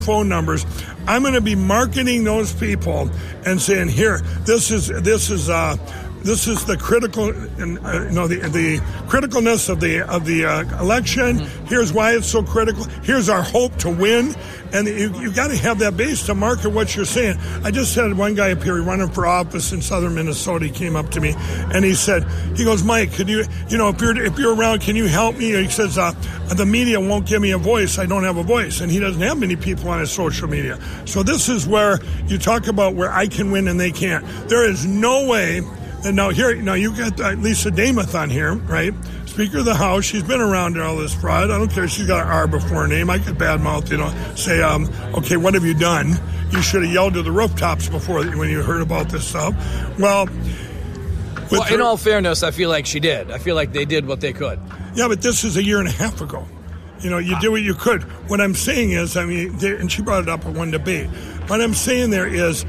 phone numbers. I'm going to be marketing those people and saying, here, this is the critical, the criticalness of the election. Mm-hmm. Here's why it's so critical. Here's our hope to win. And you got to have that base to market what you're saying. I just had one guy up here running for office in southern Minnesota. He came up to me and he goes, Mike, could you, if you're around, can you help me? He says, the media won't give me a voice. I don't have a voice. And he doesn't have many people on his social media. So this is where you talk about where I can win and they can't. There is no way. And now you got Lisa Damath on here, right? Speaker of the House. She's been around all this fraud. I don't care. She's got an R before her name. I could badmouth, say, okay, what have you done? You should have yelled to the rooftops before when you heard about this stuff. Well, in all fairness, I feel like she did. I feel like they did what they could. Yeah, but this is a year and a half ago. You did what you could. What I'm saying is, and she brought it up in one debate. What I'm saying there is,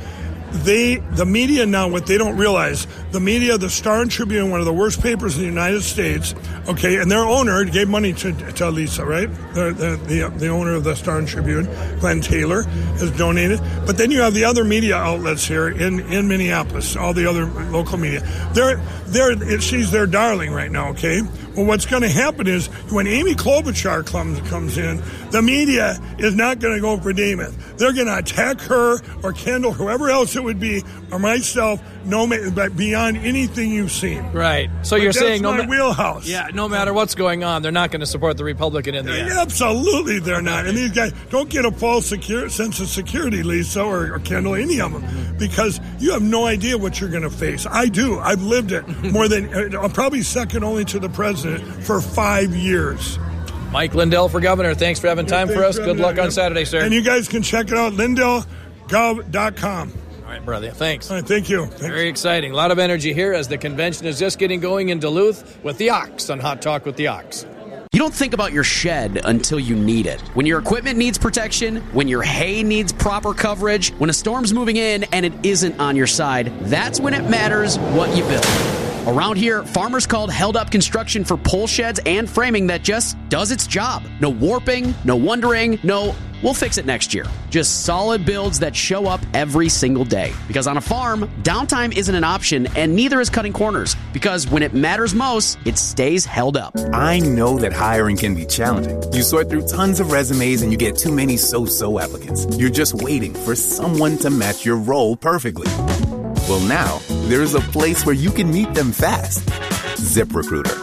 the media now, what they don't realize, the media, the Star and Tribune, one of the worst papers in the United States, okay, and their owner gave money to Lisa, right? The owner of the Star and Tribune, Glenn Taylor, has donated. But then you have the other media outlets here in Minneapolis, all the other local media. She's their darling right now, okay? Well, what's going to happen is when Amy Klobuchar comes in, the media is not going to go for Damath. They're going to attack her or Kendall, whoever else it would be, or myself, beyond anything you've seen. Right. So you're saying my wheelhouse. Yeah. No matter what's going on, they're not going to support the Republican in the end. Absolutely, they're not. And these guys don't get a false sense of security, Lisa or Kendall, any of them, because you have no idea what you're going to face. I do. I've lived it more than probably second only to the president for 5 years. Mike Lindell for governor. Thanks for having time for us. Good luck on Saturday, sir. And you guys can check it out, lindellgov.com. All right, brother. Thanks. All right, thank you. Thanks. Very exciting. A lot of energy here as the convention is just getting going in Duluth with the Ox on Hot Talk with the Ox. You don't think about your shed until you need it. When your equipment needs protection, when your hay needs proper coverage, when a storm's moving in and it isn't on your side, that's when it matters what you build. Around here, farmers called Held Up Construction for pole sheds and framing that just does its job. No warping, no wondering, no, we'll fix it next year. Just solid builds that show up every single day. Because on a farm, downtime isn't an option, and neither is cutting corners. Because when it matters most, it stays held up. I know that hiring can be challenging. You sort through tons of resumes and you get too many so-so applicants. You're just waiting for someone to match your role perfectly. Well, now, there's a place where you can meet them fast. ZipRecruiter.